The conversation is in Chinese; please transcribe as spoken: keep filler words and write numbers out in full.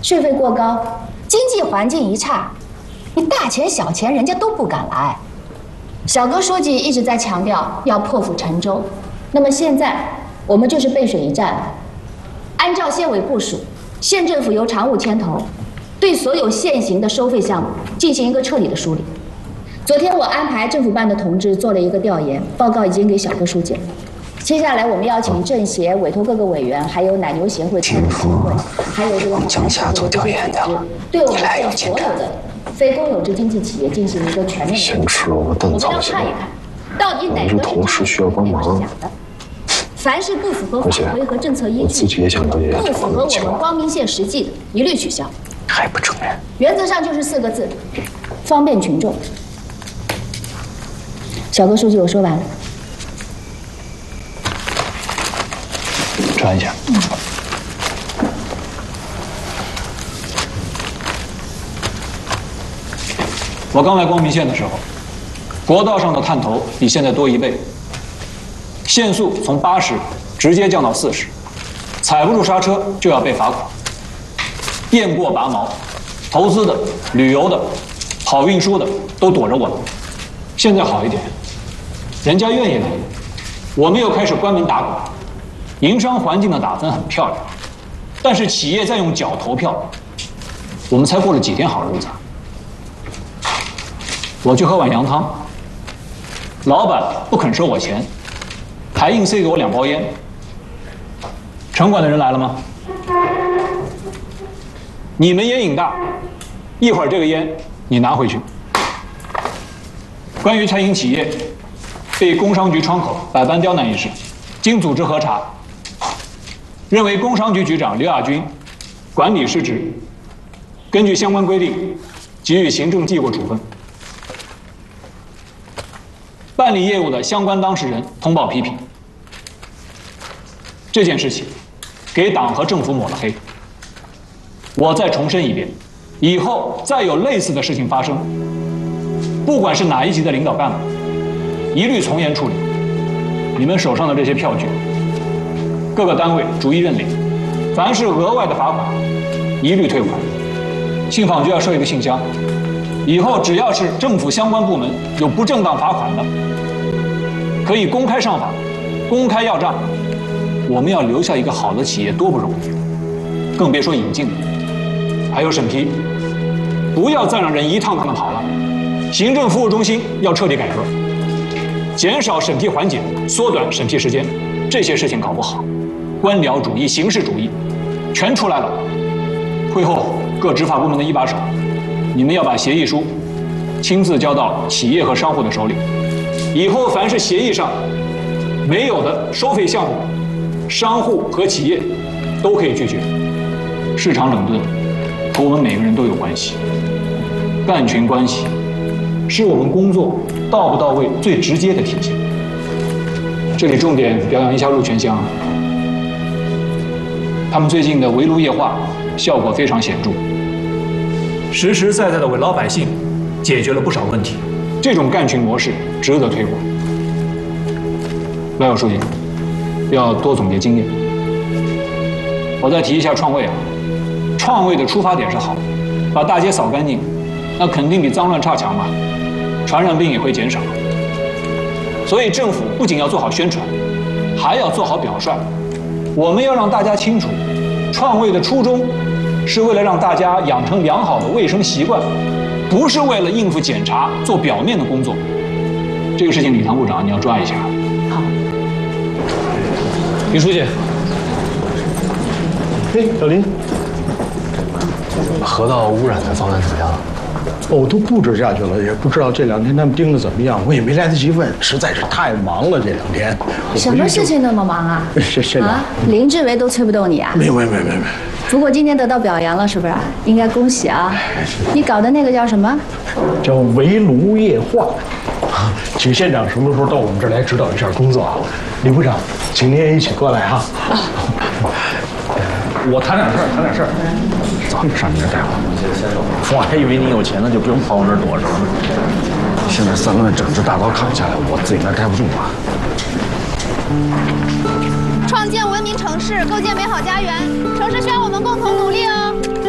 税费过高，经济环境一差，你大钱小钱人家都不敢来。小哥书记一直在强调要破釜沉舟，那么现在我们就是背水一战了。按照县委部署，县政府由常务牵头，对所有现行的收费项目进行一个彻底的梳理。昨天我安排政府办的同志做了一个调研，报告已经给小哥书记了。接下来我们邀请政协委托各个委员，还有奶牛协会、菜鸟协会，还有这个江夏做调研的， 对我们县所有的非公有制经济企业进行一个全面的。 先吃萝卜炖糟心。 看一看，到底哪个同事需要帮忙？ 凡是不符合法规和政策依据，不符合我们光明县实际的，一律取消。 还不承认？ 原则上就是四个字：方便群众。小哥书记，我说完了。 转一下。嗯。我刚来光明县的时候，国道上的探头比现在多一倍，限速从八十直接降到四十，踩不住刹车就要被罚款。雁过拔毛，投资的、旅游的、跑运输的都躲着我们。现在好一点，人家愿意来，我们又开始关门打鼓。营商环境的打分很漂亮，但是企业在用脚投票，我们才过了几天好日子。我去喝碗羊汤，老板不肯收我钱，还硬塞给我两包烟。城管的人来了吗？你们烟瘾大，一会儿这个烟你拿回去。关于餐饮企业被工商局窗口百般刁难一事，经组织核查，认为工商局局长刘亚军管理失职，根据相关规定给予行政记过处分。办理业务的相关当事人通报批评，这件事情给党和政府抹了黑。我再重申一遍，以后再有类似的事情发生，不管是哪一级的领导干部，一律从严处理。你们手上的这些票据，各个单位逐一认领，凡是额外的罚款，一律退还。信访局要设一个信箱，以后只要是政府相关部门有不正当罚款的，可以公开上访，公开要账。我们要留下一个好的企业多不容易，更别说引进了。还有审批，不要再让人一趟趟的跑了。行政服务中心要彻底改革，减少审批环节，缩短审批时间。这些事情搞不好，官僚主义、形式主义全出来了。会后各执法部门的一把手，你们要把协议书亲自交到企业和商户的手里。以后凡是协议上没有的收费项目，商户和企业都可以拒绝。市场整顿和我们每个人都有关系，干群关系是我们工作到不到位最直接的体现。这里重点表扬一下鹿泉乡，他们最近的围炉夜话效果非常显著，实实在在的为老百姓解决了不少问题。这种干群模式值得推广。赖友书记，要多总结经验。我再提一下创卫啊，创卫的出发点是好，把大街扫干净，那肯定比脏乱差强嘛，传染病也会减少。所以政府不仅要做好宣传，还要做好表率。我们要让大家清楚，创卫的初衷是为了让大家养成良好的卫生习惯，不是为了应付检查做表面的工作。这个事情李唐部长你要抓一下。 好。 林书记。 嘿，小林， 河道污染的方案怎么样？ 哦，都布置下去了，也不知道这两天他们盯得怎么样，我也没来得及问，实在是太忙了这两天。 什么事情那么忙啊？ 是是啊，林志伟都催不动你啊？ 没没没没没。 不过今天得到表扬了，是不是？应该恭喜啊！你搞的那个叫什么？ 叫围炉夜话。请县长什么时候到我们这儿来指导一下工作啊？李部长，请您也一起过来哈。 我谈点事儿，谈点事儿。走，上你那儿待会儿。我还以为你有钱呢，就不用跑我那儿躲着了。现在三乱整治大刀砍下来，我自己那儿待不住啊。 创建文明城市，构建美好家园，城市需要我们共同努力哦。